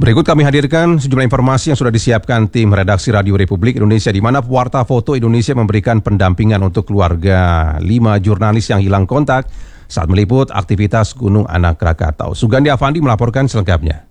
Berikut kami hadirkan sejumlah informasi yang sudah disiapkan tim redaksi Radio Republik Indonesia, di mana Warta Foto Indonesia memberikan pendampingan untuk keluarga 5 jurnalis yang hilang kontak saat meliput aktivitas Gunung Anak Krakatau. Sugandi Avandi melaporkan selengkapnya.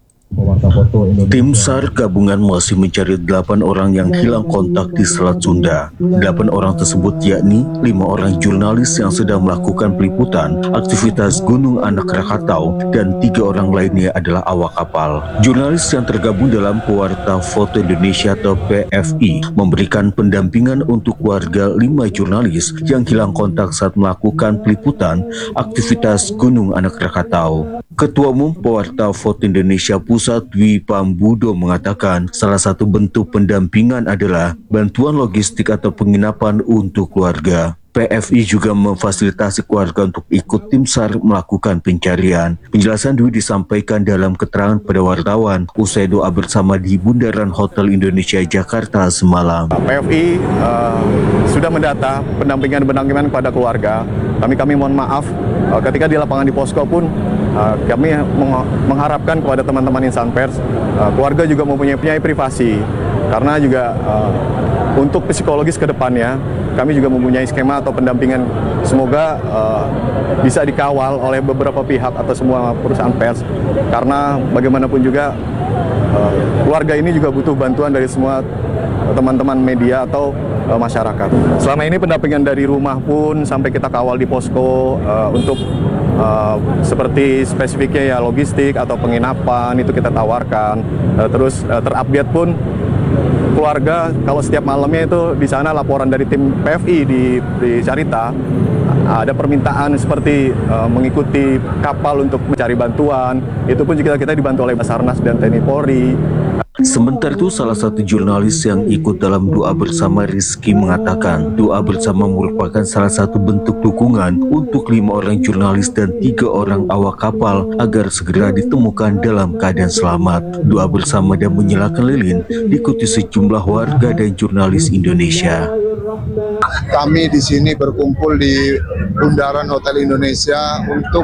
Tim SAR gabungan masih mencari 8 orang yang hilang kontak di Selat Sunda. 8 orang tersebut yakni 5 orang jurnalis yang sedang melakukan peliputan aktivitas Gunung Anak Krakatau dan 3 orang lainnya adalah awak kapal. Jurnalis yang tergabung dalam Pewarta Foto Indonesia atau PFI memberikan pendampingan untuk warga 5 jurnalis yang hilang kontak saat melakukan peliputan aktivitas Gunung Anak Krakatau. Ketua Umum Pewarta Foto Indonesia Pusat Dwi Pambudo mengatakan salah satu bentuk pendampingan adalah bantuan logistik atau penginapan untuk keluarga. PFI juga memfasilitasi keluarga untuk ikut tim SAR melakukan pencarian. Penjelasan Dwi disampaikan dalam keterangan pada wartawan usai doa bersama di Bundaran Hotel Indonesia Jakarta semalam. PFI sudah mendata pendampingan kepada keluarga. Kami mohon maaf ketika di lapangan di posko pun kami mengharapkan kepada teman-teman insan pers, keluarga juga mempunyai privasi, karena juga untuk psikologis ke depannya kami juga mempunyai skema atau pendampingan, semoga bisa dikawal oleh beberapa pihak atau semua perusahaan pers, karena bagaimanapun juga keluarga ini juga butuh bantuan dari semua teman-teman media atau masyarakat. Selama ini pendampingan dari rumah pun sampai kita kawal di posko untuk seperti spesifiknya ya logistik atau penginapan itu kita tawarkan. Terus terupdate pun keluarga kalau setiap malamnya itu di sana laporan dari tim PFI di Carita ada permintaan seperti mengikuti kapal untuk mencari bantuan. Itu pun juga kita dibantu oleh Basarnas dan TNI Polri. Sementara itu, salah satu jurnalis yang ikut dalam doa bersama, Rizky, mengatakan doa bersama merupakan salah satu bentuk dukungan untuk 5 orang jurnalis dan 3 orang awak kapal agar segera ditemukan dalam keadaan selamat. Doa bersama dan menyalakan lilin diikuti sejumlah warga dan jurnalis Indonesia. Kami di sini berkumpul di Bundaran Hotel Indonesia untuk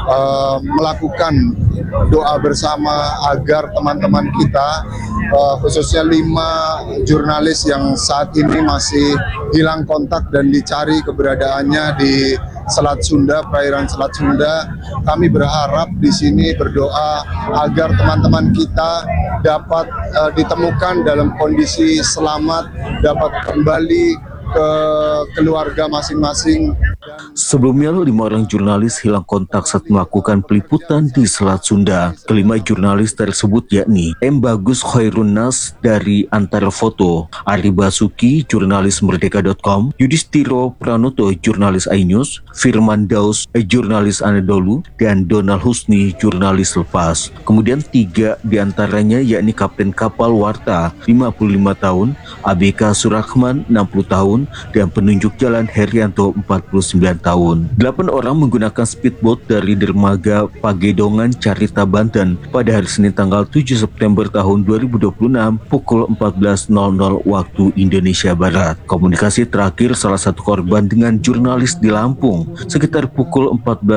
melakukan doa bersama agar teman-teman kita, khususnya 5 jurnalis yang saat ini masih hilang kontak dan dicari keberadaannya di Selat Sunda, perairan Selat Sunda. Kami berharap di sini berdoa agar teman-teman kita dapat ditemukan dalam kondisi selamat, dapat kembali ke keluarga masing-masing. Sebelumnya, 5 orang jurnalis hilang kontak saat melakukan peliputan di Selat Sunda. Kelima jurnalis tersebut yakni M. Bagus Khairun Nas dari Antara Foto, Ari Basuki, jurnalis Merdeka.com, Yudhistiro Pranoto, jurnalis iNews, Firman Daus, jurnalis Anadolu, dan Donald Husni, jurnalis Lepas. Kemudian 3 diantaranya yakni Kapten Kapal Warta, 55 tahun, ABK Surahman, 60 tahun, dan penunjuk jalan Herianto, 49 tahun. 8 orang menggunakan speedboat dari dermaga Pagedongan, Carita, Banten pada hari Senin tanggal 7 September tahun 2026 pukul 14.00 waktu Indonesia Barat. Komunikasi terakhir salah satu korban dengan jurnalis di Lampung sekitar pukul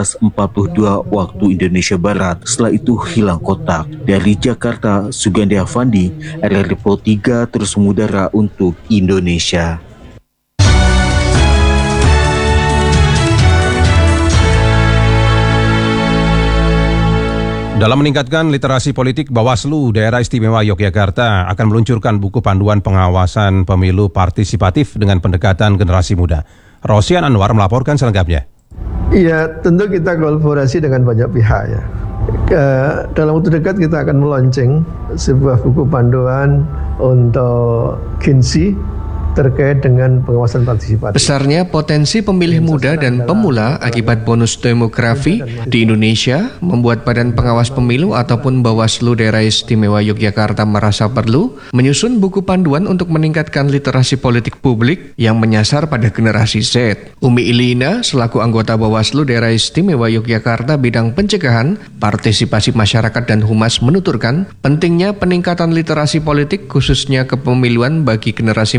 14.42 waktu Indonesia Barat. Setelah itu hilang kontak. Dari Jakarta, Sugandi Avandi, RRI Pro 3 terus mengudara untuk Indonesia. Dalam meningkatkan literasi politik, Bawaslu Daerah Istimewa Yogyakarta akan meluncurkan buku panduan pengawasan pemilu partisipatif dengan pendekatan generasi muda. Rosian Anwar melaporkan selengkapnya. Iya, tentu kita kolaborasi dengan banyak pihak ya. Dalam waktu dekat kita akan meluncurkan sebuah buku panduan untuk Ginsi terkait dengan pengawasan partisipatif. Besarnya potensi pemilih muda dan pemula akibat bonus demografi di Indonesia membuat Badan Pengawas Pemilu ataupun Bawaslu Daerah Istimewa Yogyakarta merasa perlu menyusun buku panduan untuk meningkatkan literasi politik publik yang menyasar pada generasi Z. Umi Ilina selaku anggota Bawaslu Daerah Istimewa Yogyakarta bidang pencegahan, partisipasi masyarakat dan humas menuturkan pentingnya peningkatan literasi politik khususnya kepemiluan bagi generasi muda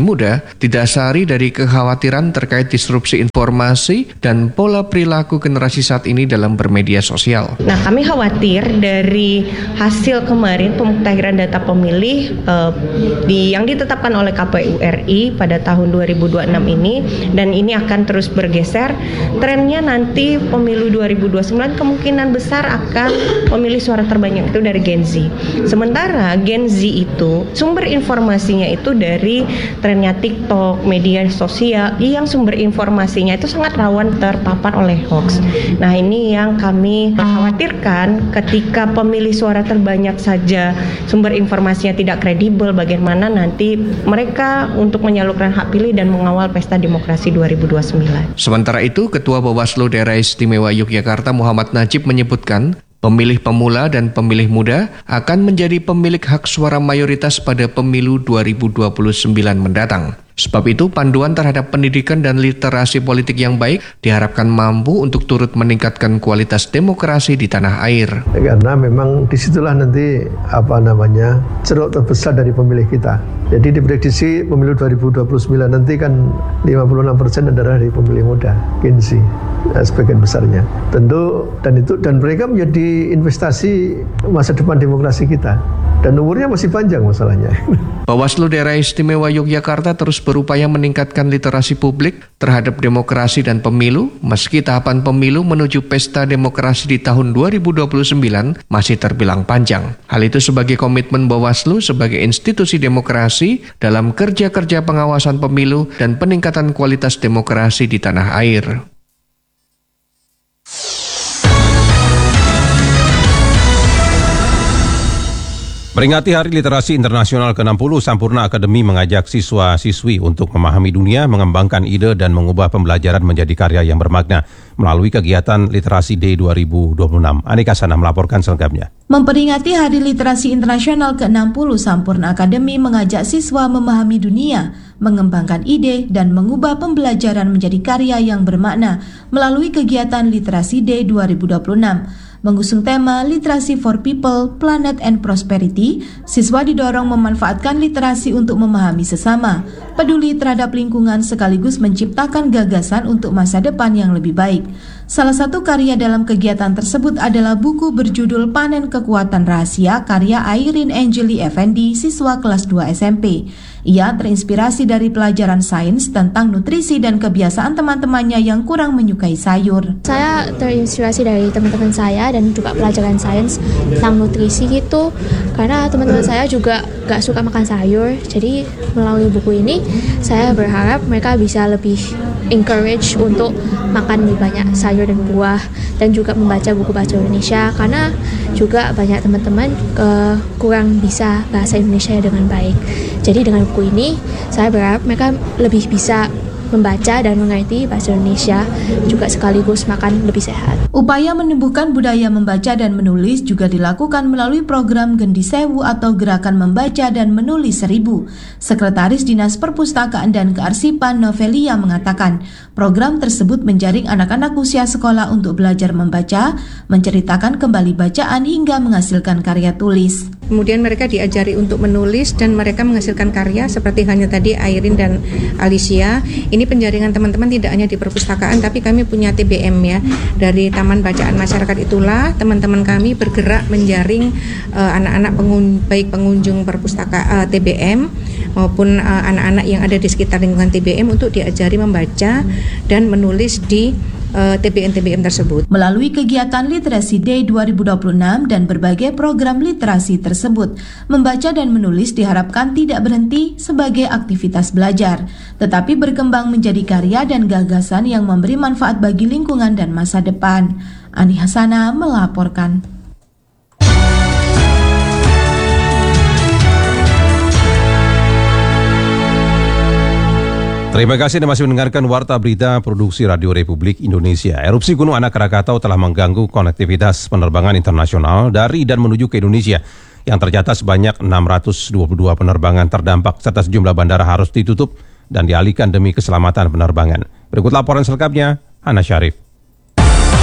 didasari dari kekhawatiran terkait disrupsi informasi dan pola perilaku generasi saat ini dalam bermedia sosial. Nah, kami khawatir dari hasil kemarin pemuktahiran data pemilih yang ditetapkan oleh KPU RI pada tahun 2026 ini, dan ini akan terus bergeser. Trennya nanti pemilu 2029 kemungkinan besar akan pemilih suara terbanyak itu dari Gen Z. Sementara Gen Z itu sumber informasinya itu dari trennya TikTok, media sosial yang sumber informasinya itu sangat rawan terpapar oleh hoax. Nah, ini yang kami khawatirkan ketika pemilih suara terbanyak saja sumber informasinya tidak kredibel, bagaimana nanti mereka untuk menyalurkan hak pilih dan mengawal pesta demokrasi 2029. Sementara itu, Ketua Bawaslu Daerah Istimewa Yogyakarta Muhammad Najib menyebutkan pemilih pemula dan pemilih muda akan menjadi pemilik hak suara mayoritas pada pemilu 2029 mendatang. Sebab itu, panduan terhadap pendidikan dan literasi politik yang baik diharapkan mampu untuk turut meningkatkan kualitas demokrasi di tanah air. Karena memang disitulah nanti ceruk terbesar dari pemilih kita. Jadi diprediksi pemilu 2029 nanti kan 56% adalah dari pemilih muda, Gen Z, sebagian besarnya. Tentu dan mereka menjadi investasi masa depan demokrasi kita. Dan umurnya masih panjang masalahnya. Bawaslu Daerah Istimewa Yogyakarta terus berupaya meningkatkan literasi publik terhadap demokrasi dan pemilu, meski tahapan pemilu menuju pesta demokrasi di tahun 2029 masih terbilang panjang. Hal itu sebagai komitmen Bawaslu sebagai institusi demokrasi dalam kerja-kerja pengawasan pemilu dan peningkatan kualitas demokrasi di tanah air. Peringati Hari Literasi Internasional ke-60, Sampurna Akademi mengajak siswa-siswi untuk memahami dunia, mengembangkan ide dan mengubah pembelajaran menjadi karya yang bermakna melalui kegiatan Literasi Day 2026. Anika Sana melaporkan selengkapnya. Memperingati Hari Literasi Internasional ke-60, Sampurna Akademi mengajak siswa memahami dunia, mengembangkan ide dan mengubah pembelajaran menjadi karya yang bermakna melalui kegiatan Literasi Day 2026. Mengusung tema Literasi for People, Planet and Prosperity, siswa didorong memanfaatkan literasi untuk memahami sesama, peduli terhadap lingkungan sekaligus menciptakan gagasan untuk masa depan yang lebih baik. Salah satu karya dalam kegiatan tersebut adalah buku berjudul Panen Kekuatan Rahasia karya Airin Angeli Effendi, siswa kelas 2 SMP. Ia terinspirasi dari pelajaran sains tentang nutrisi dan kebiasaan teman-temannya yang kurang menyukai sayur. Saya terinspirasi dari teman-teman saya dan juga pelajaran sains tentang nutrisi gitu, karena teman-teman saya juga gak suka makan sayur. Jadi melalui buku ini saya berharap mereka bisa lebih encourage untuk makan lebih banyak sayur dan buah, dan juga membaca buku bahasa Indonesia, karena juga banyak teman-teman kurang bisa bahasa Indonesia dengan baik. Jadi dengan buku ini saya berharap mereka lebih bisa membaca dan mengerti bahasa Indonesia, juga sekaligus makan lebih sehat. Upaya menumbuhkan budaya membaca dan menulis juga dilakukan melalui program Gendi Sewu atau Gerakan Membaca dan Menulis 1000. Sekretaris Dinas Perpustakaan dan Kearsipan Novelia mengatakan, program tersebut menjaring anak-anak usia sekolah untuk belajar membaca, menceritakan kembali bacaan hingga menghasilkan karya tulis. Kemudian mereka diajari untuk menulis dan mereka menghasilkan karya seperti hanya tadi Airin dan Alicia. Ini penjaringan teman-teman tidak hanya di perpustakaan, tapi kami punya TBM ya. Dari Taman Bacaan Masyarakat itulah teman-teman kami bergerak menjaring anak-anak baik pengunjung perpustakaan TBM maupun anak-anak yang ada di sekitar lingkungan TBM untuk diajari membaca dan menulis di TBM tersebut. Melalui kegiatan Literasi Day 2026 dan berbagai program literasi tersebut, membaca dan menulis diharapkan tidak berhenti sebagai aktivitas belajar, tetapi berkembang menjadi karya dan gagasan yang memberi manfaat bagi lingkungan dan masa depan. Ani Hasana melaporkan. Terima kasih Anda masih mendengarkan Warta Berita Produksi Radio Republik Indonesia. Erupsi Gunung Anak Krakatau telah mengganggu konektivitas penerbangan internasional dari dan menuju ke Indonesia. Yang tercatat sebanyak 622 penerbangan terdampak serta sejumlah bandara harus ditutup dan dialihkan demi keselamatan penerbangan. Berikut laporan selengkapnya, Hana Syarif.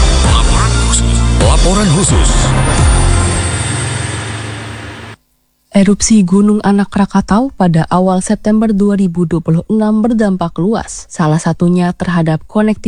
Laporan khusus. Erupsi Gunung Anak Krakatau pada awal September 2026 berdampak luas, salah satunya terhadap konektivitas